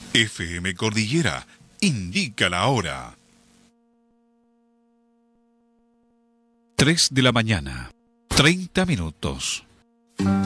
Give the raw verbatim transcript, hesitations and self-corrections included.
F M Cordillera indica la hora. tres de la mañana, treinta minutos.